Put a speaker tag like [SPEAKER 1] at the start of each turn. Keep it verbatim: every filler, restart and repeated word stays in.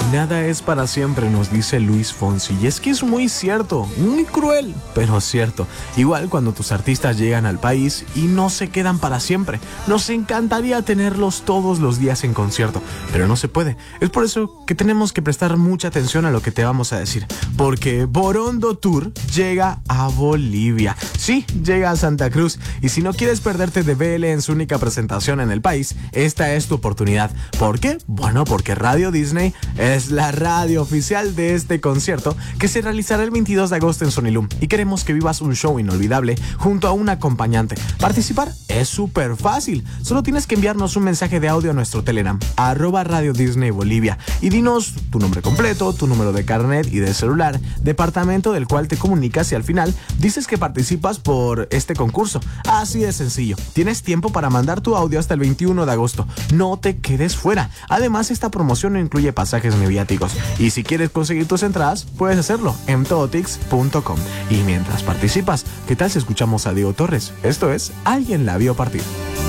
[SPEAKER 1] Nada es para siempre, nos dice Luis Fonsi. Y es que es muy cierto, muy cruel, pero cierto. Igual cuando tus artistas llegan al país y no se quedan para siempre. Nos encantaría tenerlos todos los días en concierto, pero no se puede. Es por eso que tenemos que prestar mucha atención a lo que te vamos a decir. Porque Borondo Tour llega a Bolivia. Sí, llega a Santa Cruz. Y si no quieres perderte de B L en su única presentación en el país, esta es tu oportunidad. ¿Por qué? Bueno, porque Radio Disney es la radio oficial de este concierto que se realizará el veintidós de agosto en Sonilum y queremos que vivas un show inolvidable junto a un acompañante. Participar es súper fácil, solo tienes que enviarnos un mensaje de audio a nuestro Telegram, arroba Radio Disney Bolivia, y dinos tu nombre completo, tu número de carnet y de celular, departamento del cual te comunicas y al final dices que participas por este concurso. Así de sencillo, tienes tiempo para mandar tu audio hasta el veintiuno de agosto, no te quedes fuera. Además, esta promoción no incluye pasajes ni viáticos. Y si quieres conseguir tus entradas, puedes hacerlo en totix punto com. Y mientras participas, ¿qué tal si escuchamos a Diego Torres? Esto es Alguien la vio partir.